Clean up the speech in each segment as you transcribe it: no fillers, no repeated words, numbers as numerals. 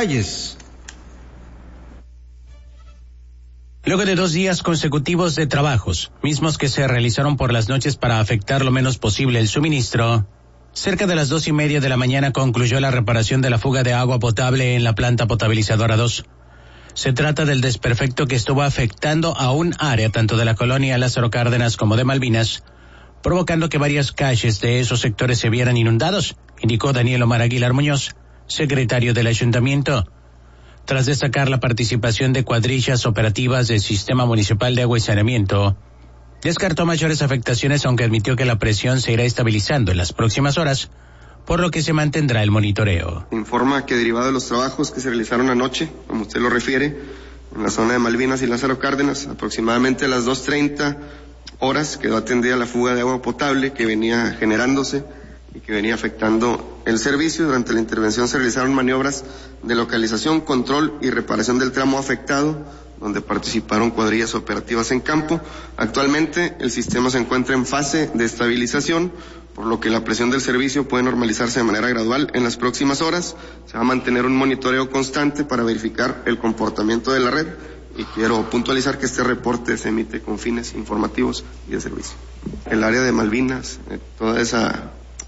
detalles. Luego de 2 días consecutivos de trabajos, mismos que se realizaron por las noches para afectar lo menos posible el suministro, cerca de las 2:30 de la mañana concluyó la reparación de la fuga de agua potable en la planta potabilizadora 2. Se trata del desperfecto que estuvo afectando a un área tanto de la colonia Lázaro Cárdenas como de Malvinas, provocando que varias calles de esos sectores se vieran inundados, indicó Daniel Omar Aguilar Muñoz, secretario del ayuntamiento. Tras destacar la participación de cuadrillas operativas del Sistema Municipal de Agua y Saneamiento, descartó mayores afectaciones, aunque admitió que la presión se irá estabilizando en las próximas horas, por lo que se mantendrá el monitoreo. Informa que derivado de los trabajos que se realizaron anoche, como usted lo refiere, en la zona de Malvinas y Lázaro Cárdenas, aproximadamente a las 2:30 horas quedó atendida la fuga de agua potable que venía generándose y que venía afectando el servicio. Durante la intervención se realizaron maniobras de localización, control y reparación del tramo afectado, donde participaron cuadrillas operativas en campo. Actualmente el sistema se encuentra en fase de estabilización, por lo que la presión del servicio puede normalizarse de manera gradual en las próximas horas. Se va a mantener un monitoreo constante para verificar el comportamiento de la red, y quiero puntualizar que este reporte se emite con fines informativos y de servicio. El área de Malvinas, toda esa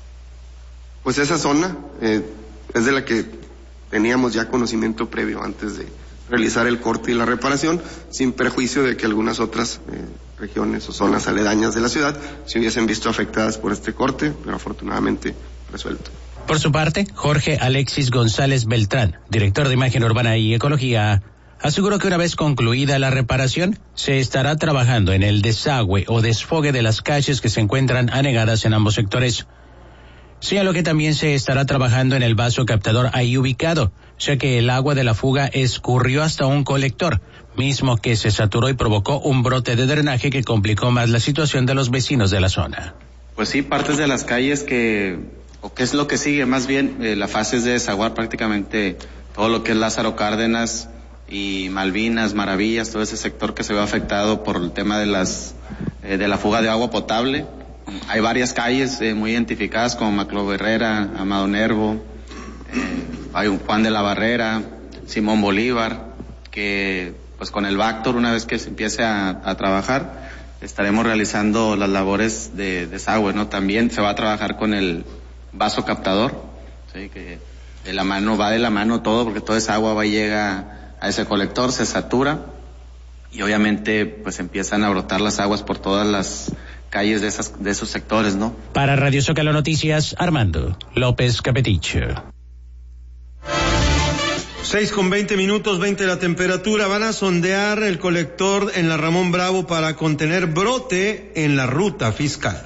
zona es de la que teníamos ya conocimiento previo antes de realizar el corte y la reparación, sin perjuicio de que algunas otras regiones o zonas aledañas de la ciudad se hubiesen visto afectadas por este corte, pero afortunadamente resuelto. Por su parte, Jorge Alexis González Beltrán, director de Imagen Urbana y Ecología, aseguró que una vez concluida la reparación, se estará trabajando en el desagüe o desfogue de las calles que se encuentran anegadas en ambos sectores. Señaló que también se estará trabajando en el vaso captador ahí ubicado, ya que el agua de la fuga escurrió hasta un colector, mismo que se saturó y provocó un brote de drenaje que complicó más la situación de los vecinos de la zona. Pues sí, partes de las calles qué es lo que sigue, más bien la fase es de desaguar prácticamente todo lo que es Lázaro Cárdenas y Malvinas, Maravillas, todo ese sector que se ve afectado por el tema de la fuga de agua potable. Hay varias calles muy identificadas como Maclov Herrera, Amado Nervo, hay Juan de la Barrera, Simón Bolívar, que pues con el Bactor, una vez que se empiece a trabajar, estaremos realizando las labores de desagüe, ¿no? También se va a trabajar con el vaso captador, ¿sí? Que va de la mano todo, porque toda esa agua va y llega a ese colector, se satura y obviamente pues empiezan a brotar las aguas por todas las calles de esos sectores, ¿no? Para Radio Zócalo Noticias, Armando López Capeticho. 6:20, 20 la temperatura. Van a sondear el colector en la Ramón Bravo para contener brote en la ruta fiscal.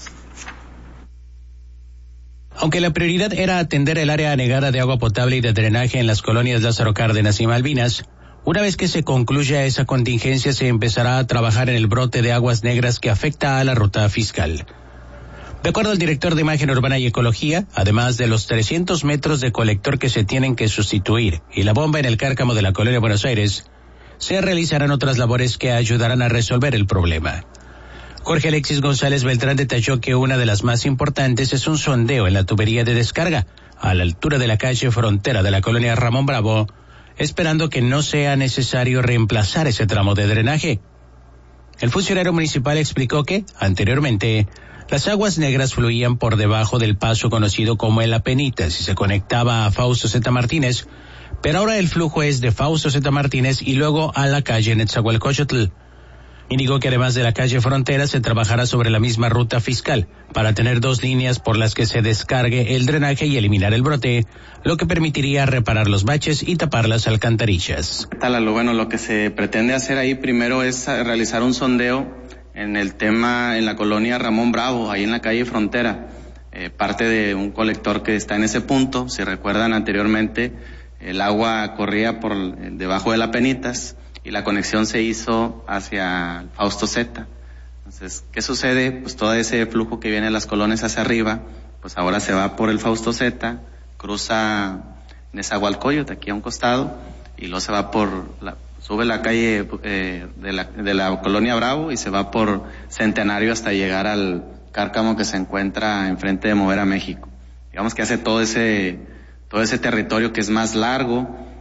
Aunque la prioridad era atender el área anegada de agua potable y de drenaje en las colonias Lázaro Cárdenas y Malvinas, una vez que se concluya esa contingencia se empezará a trabajar en el brote de aguas negras que afecta a la ruta fiscal. De acuerdo al director de Imagen Urbana y Ecología, además de los 300 metros de colector que se tienen que sustituir y la bomba en el cárcamo de la colonia Buenos Aires, se realizarán otras labores que ayudarán a resolver el problema. Jorge Alexis González Beltrán detalló que una de las más importantes es un sondeo en la tubería de descarga, a la altura de la calle Frontera de la colonia Ramón Bravo, esperando que no sea necesario reemplazar ese tramo de drenaje. El funcionario municipal explicó que, anteriormente, las aguas negras fluían por debajo del paso conocido como el Apenitas y se conectaba a Fausto Z. Martínez, pero ahora el flujo es de Fausto Z. Martínez y luego a la calle Netzahualcóyotl. Indicó que además de la calle Frontera se trabajará sobre la misma ruta fiscal para tener 2 líneas por las que se descargue el drenaje y eliminar el brote, lo que permitiría reparar los baches y tapar las alcantarillas. Lo que se pretende hacer ahí primero es realizar un sondeo en el tema en la colonia Ramón Bravo, ahí en la calle Frontera, parte de un colector que está en ese punto. Si recuerdan anteriormente, el agua corría por debajo de la Penitas y la conexión se hizo hacia Fausto Z. Entonces, ¿qué sucede? Pues todo ese flujo que viene de las colonias hacia arriba, pues ahora se va por el Fausto Z, cruza Nezahualcóyotl aquí a un costado y luego se va sube la calle de la colonia Bravo y se va por Centenario hasta llegar al cárcamo que se encuentra enfrente de Mover a México. Digamos que hace todo ese territorio que es más largo